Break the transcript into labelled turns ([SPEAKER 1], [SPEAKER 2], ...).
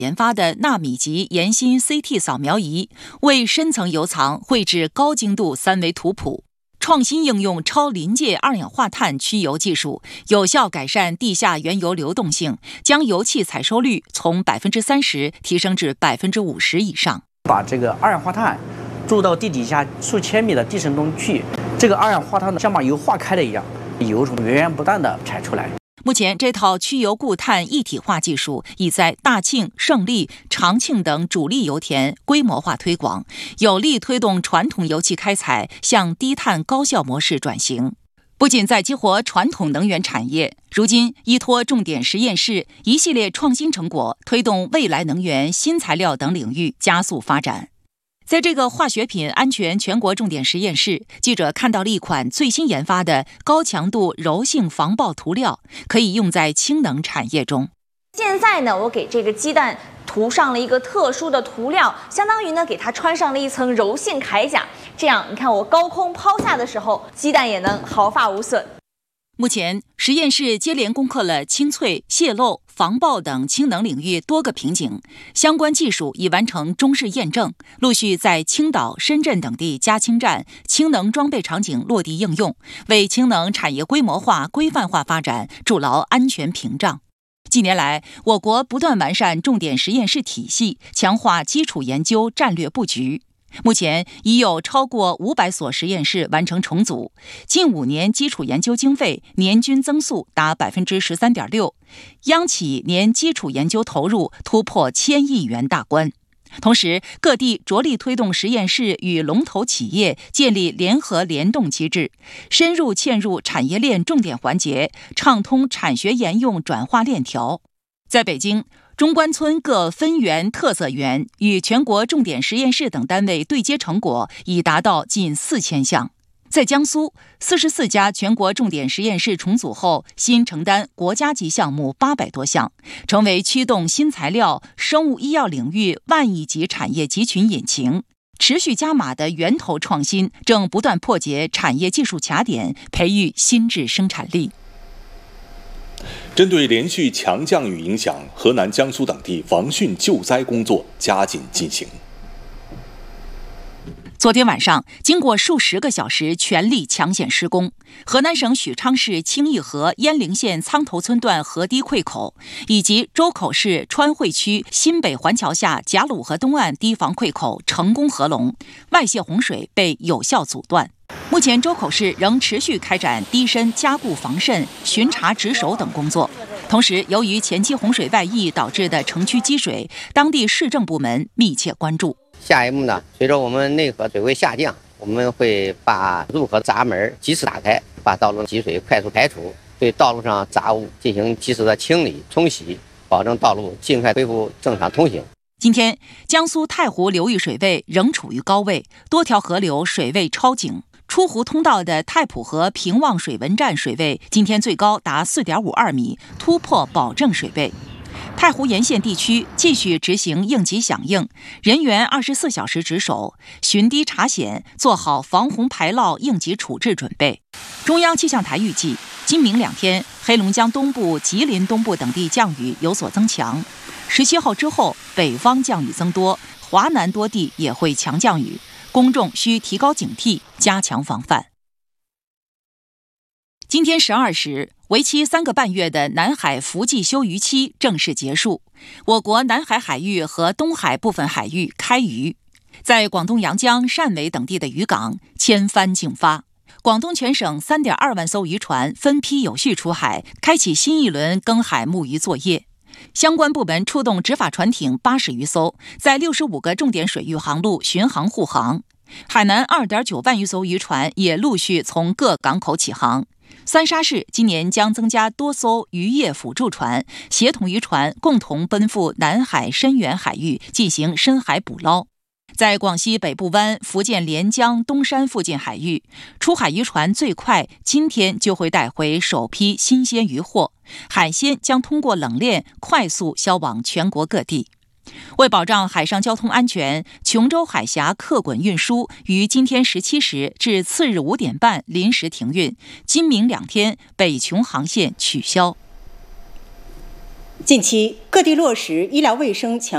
[SPEAKER 1] 研发的纳米级岩心 CT 扫描仪，为深层油藏绘制高精度3维图谱。创新应用超临界二氧化碳驱油技术，有效改善地下原油流动性，将油气采收率从30%提升至50%以上。
[SPEAKER 2] 把这个二氧化碳注入到地底下数千米的地层中去，这个二氧化碳像把油化开了一样，油从源源不断的产出来。
[SPEAKER 1] 目前，这套驱油固碳一体化技术已在大庆、胜利、长庆等主力油田规模化推广，有力推动传统油气开采向低碳高效模式转型。不仅在激活传统能源产业，如今依托重点实验室一系列创新成果，推动未来能源、新材料等领域加速发展。在这个化学品安全全国重点实验室，记者看到了一款最新研发的高强度柔性防爆涂料，可以用在氢能产业中。
[SPEAKER 3] 现在呢，我给这个鸡蛋涂上了一个特殊的涂料，相当于呢给它穿上了一层柔性铠甲，这样你看我高空抛下的时候，鸡蛋也能毫发无损。
[SPEAKER 1] 目前，实验室接连攻克了清脆、泄漏、防爆等氢能领域多个瓶颈，相关技术已完成中试验证，陆续在青岛、深圳等地加氢站、氢能装备场景落地应用，为氢能产业规模化、规范化发展筑牢安全屏障。近年来，我国不断完善重点实验室体系，强化基础研究战略布局。目前已有超过500所实验室完成重组，近5年基础研究经费年均增速达13.6%，央企年基础研究投入突破1000亿元大关。同时，各地着力推动实验室与龙头企业建立联合联动机制，深入嵌入产业链重点环节，畅通产学研用转化链条。在北京，中关村各分园、特色园与全国重点实验室等单位对接成果已达到近4000项。在江苏，44家全国重点实验室重组后，新承担国家级项目800多项，成为驱动新材料、生物医药领域万亿级产业集群引擎。持续加码的源头创新正不断破解产业技术卡点，培育新质生产力。
[SPEAKER 4] 针对连续强降雨影响，河南、江苏等地防汛救灾工作加紧进行。
[SPEAKER 1] 昨天晚上，经过数十个小时全力抢险施工，河南省许昌市清义河鄢陵县苍头村段河堤溃口，以及周口市川汇区新北环桥下贾鲁河东岸堤防溃口成功合龙，外泄洪水被有效阻断。目前，周口市仍持续开展堤身加固防渗、巡查值守等工作。同时，由于前期洪水外溢导致的城区积水，当地市政部门密切关注。
[SPEAKER 5] 下一步呢，随着我们内河水位下降，我们会把入河闸门及时打开，把道路积水快速排除，对道路上杂物进行及时的清理冲洗，保证道路尽快恢复正常通行。
[SPEAKER 1] 今天，江苏太湖流域水位仍处于高位，多条河流水位超警。出湖通道的太浦河平望水文站水位今天最高达4.52米，突破保证水位。太湖沿线地区继续执行应急响应，人员24小时值守，巡堤查险，做好防洪排涝应急处置准备。中央气象台预计，今明2天，黑龙江东部、吉林东部等地降雨有所增强。17号之后，北方降雨增多，华南多地也会强降雨，公众需提高警惕，加强防范。今天12时，为期3个半月的南海伏季休渔期正式结束，我国南海海域和东海部分海域开渔。在广东阳江、汕尾等地的渔港千帆竞发，广东全省3.2万艘渔船分批有序出海，开启新一轮耕海牧渔作业。相关部门出动执法船艇80余艘，在65个重点水域航路巡航护航。海南2.9万余艘渔船也陆续从各港口起航。三沙市今年将增加多艘渔业辅助船，协同渔船共同奔赴南海深远海域进行深海捕捞。在广西北部湾、福建连江、东山附近海域，出海渔船最快今天就会带回首批新鲜渔获，海鲜将通过冷链快速销往全国各地。为保障海上交通安全，琼州海峡客滚运输于今天17时至次日5点半临时停运，今明2天北琼航线取消。
[SPEAKER 6] 近期，各地落实医疗卫生强